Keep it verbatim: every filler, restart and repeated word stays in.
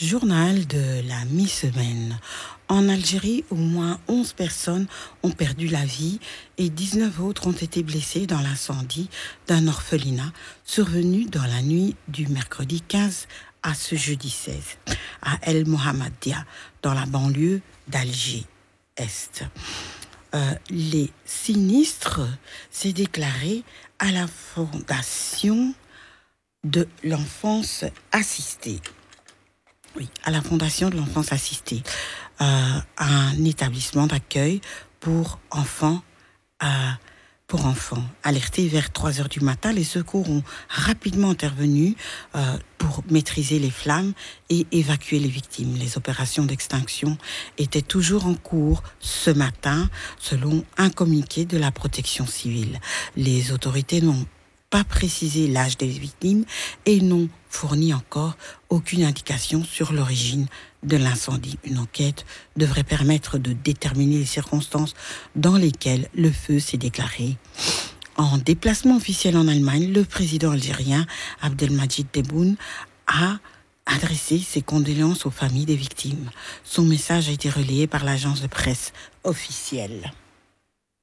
Journal de la mi-semaine. En Algérie, au moins onze personnes ont perdu la vie et dix-neuf autres ont été blessées dans l'incendie d'un orphelinat survenu dans la nuit du mercredi quinze à ce jeudi seize à El Mohammadia, dans la banlieue d'Alger-Est. Euh, les sinistres s'est déclaré à la Fondation de l'enfance assistée. Oui, à la Fondation de l'enfance assistée, euh, un établissement d'accueil pour enfants, euh, pour enfants. Alertés vers trois heures du matin, les secours ont rapidement intervenu euh, pour maîtriser les flammes et évacuer les victimes. Les opérations d'extinction étaient toujours en cours ce matin, selon un communiqué de la protection civile. Les autorités n'ont pas précisé l'âge des victimes et n'ont fourni encore aucune indication sur l'origine de l'incendie. Une enquête devrait permettre de déterminer les circonstances dans lesquelles le feu s'est déclaré. En déplacement officiel en Allemagne, le président algérien Abdelmadjid Tebboune a adressé ses condoléances aux familles des victimes. Son message a été relayé par l'agence de presse officielle.